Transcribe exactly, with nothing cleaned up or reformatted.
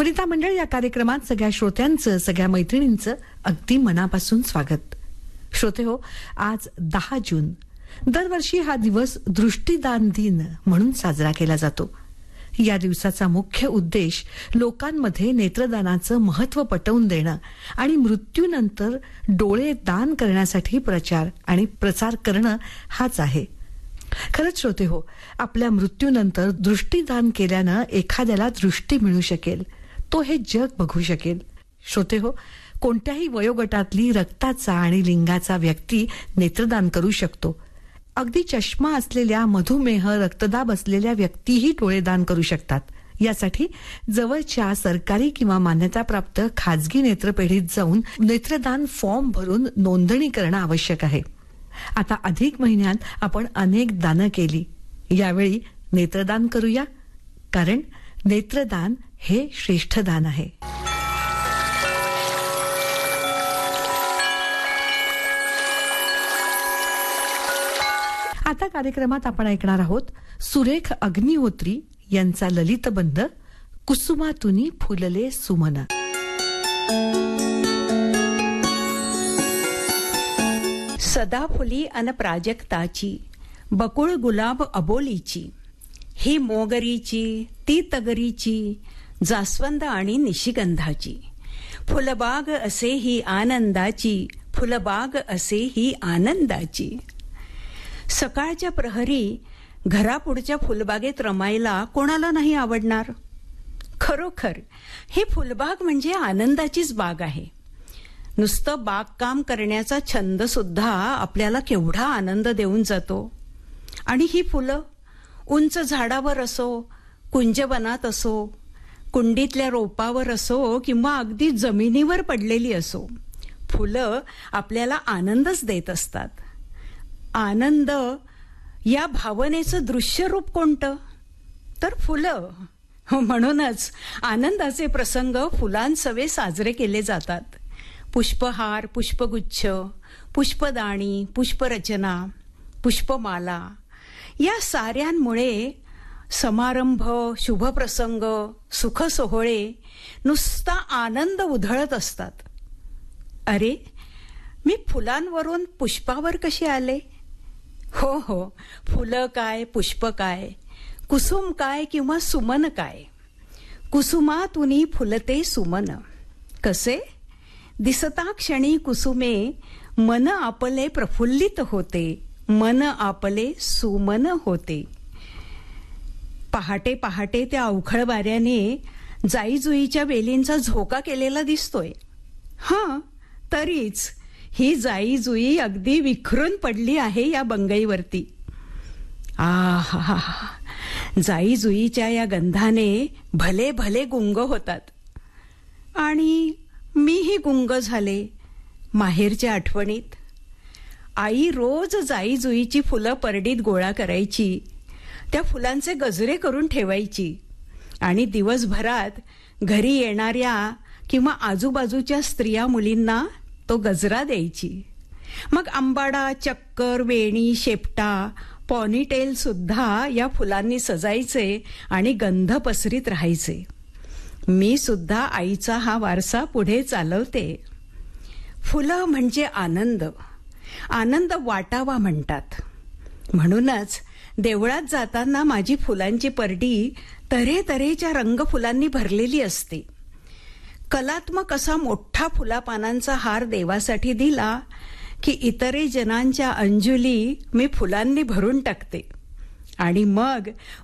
वनिता मंडळ या कार्यक्रमात सगळ्या श्रोत्यांचं, सगळ्या मैत्रिणींचं अगदी मनापासून स्वागत. श्रोते हो, आज दहा जून. दरवर्षी हा दिवस दृष्टीदान दिन म्हणून साजरा केला जातो. या दिवसाचा मुख्य उद्देश लोकांमध्ये नेत्रदानाचं महत्त्व पटवून देणं आणि मृत्यूनंतर डोळे दान करण्यासाठी प्रचार आणि प्रसार करणं हाच आहे. खरंच श्रोते हो, आपल्या मृत्यूनंतर दृष्टीदान केल्यानं एखाद्याला दृष्टी मिळू शकेल, तो हे जग बघू शकेल. श्रोते हो, कोणत्याही वयोगटातली रक्ताचा आणि लिंगाचा व्यक्ती नेत्रदान करू शकतो. अगदी चष्मा असलेल्या, मधुमेह, रक्तदाब असलेल्या व्यक्तीही डोळेदान करू शकतात. यासाठी जवळच्या सरकारी किंवा मान्यताप्राप्त खाजगी नेत्रपेढीत जाऊन नेत्रदान फॉर्म भरून नोंदणी करणं आवश्यक आहे. आता अधिक महिन्यात आपण अनेक दानं केली, यावेळी नेत्रदान करूया, कारण नेत्रदान हे श्रेष्ठ दान आहे. आता कार्यक्रमात आपण ऐकणार आहोत सुरेख अग्निहोत्री यांचा ललितबंध कुसुमातुनी फुलले सुमन. सदा फुली अन प्राजक्ताची, बकुळ गुलाब अबोलीची, ही मोगरीची, ती तगरीची, जास्वंद आणि निशिगंधाची, फुलबाग असे ही आनंदाची, फुलबाग असे ही आनंदाची. सकाळच्या प्रहरी घरापुढच्या फुलबागेत रमायला कोणाला नाही आवडणार. खरोखर ही फुलबाग म्हणजे आनंदाचीच बाग आहे. नुसतं बागकाम करण्याचा छंद सुद्धा आपल्याला केवढा आनंद देऊन जातो. आणि ही फुलं उंच झाडावर असो, कुंजवनात असो, कुंडीतल्या रोपावर असो किंवा अगदी जमिनीवर पडलेली असो, फुलं आपल्याला आनंदच देत असतात. आनंद या भावनेचं दृश्य रूप कोणतं? तर फुलं. म्हणूनच आनंदाचे प्रसंग फुलांसवे साजरे केले जातात. पुष्पहार, पुष्पगुच्छ, पुष्पदाणी, पुष्परचना, पुष्पमाला या साऱ्यांमुळे समारंभ, शुभप्रसंग, सुखसोहळे नुसता आनंद उधळत असतात. अरे, मी फुलांवरून पुष्पावर कशी आले? हो हो, फुलं काय, पुष्प काय, कुसुम काय किंवा सुमन काय. कुसुमातुनी फुलते सुमन. कसे? दिसता क्षणी कुसुमे, मन आपले प्रफुल्लित होते, मन आपले सुमन होते. पहाटे पहाटे त्या अवखळ वाऱ्याने जाईजुईच्या वेलींचा झोका केलेला दिसतोय. हां, तरीच ही जाईजुई अगदी विखरून पडली आहे या बंगईवरती. आहा, जाईजुईच्या या गंधाने भले भले गुंग होतात. आणि मीही गुंग झाले माहेरच्या आठवणीत. आई रोज जाईजुईची फुलं परडीत गोळा करायची, त्या फुलांचे गजरे करून ठेवायची आणि दिवसभरात घरी येणाऱ्या किंवा आजूबाजूच्या स्त्रिया मुलींना तो गजरा द्यायची. मग आंबाडा, चक्कर, वेणी, शेपटा, पॉनीटेल सुद्धा या फुलांनी सजायचे आणि गंध पसरीत राहायचे. मी सुद्धा आईचा हा वारसा पुढे चालवते. फुलं म्हणजे आनंद, आनंद वाटावा म्हणतात. म्हणूनच देवळात जाताना माझी फुलांची परडी तऱ्हेतऱ्हेच्या रंगफुलांनी भरलेली असते. कलात्मक असा मोठा फुलापानांचा हार देवासाठी दिला की इतरे जनांच्या अंजुली मी फुलांनी भरून टाकते आणि मग